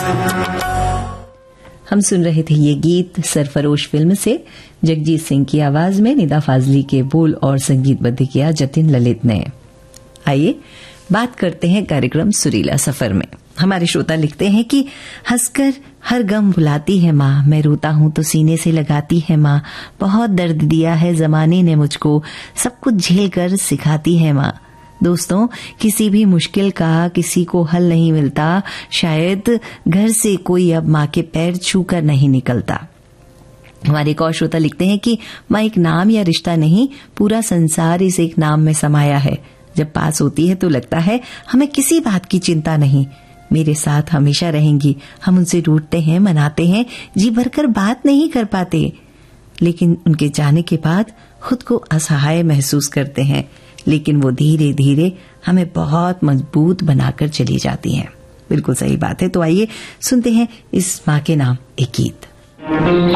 हम सुन रहे थे ये गीत सरफरोश फिल्म से, जगजीत सिंह की आवाज में, निदा फाजली के बोल और संगीतबद्ध किया जतिन ललित ने। आइए बात करते हैं कार्यक्रम सुरीला सफर में। हमारे श्रोता लिखते हैं कि हंसकर हर गम भुलाती है माँ, मैं रोता हूँ तो सीने से लगाती है माँ, बहुत दर्द दिया है जमाने ने मुझको, सब कुछ झेल कर सिखाती है माँ। दोस्तों, किसी भी मुश्किल का किसी को हल नहीं मिलता, शायद घर से कोई अब माँ के पैर छूकर नहीं निकलता। हमारे एक और श्रोता लिखते हैं कि माँ एक नाम या रिश्ता नहीं, पूरा संसार इस एक नाम में समाया है। जब पास होती है तो लगता है हमें किसी बात की चिंता नहीं, मेरे साथ हमेशा रहेंगी। हम उनसे रूठते हैं, मनाते हैं, जी भरकर बात नहीं कर पाते, लेकिन उनके जाने के बाद खुद को असहाय महसूस करते हैं, लेकिन वो धीरे धीरे हमें बहुत मजबूत बनाकर चली जाती हैं। बिल्कुल सही बात है। तो आइए सुनते हैं इस माँ के नाम एक गीत।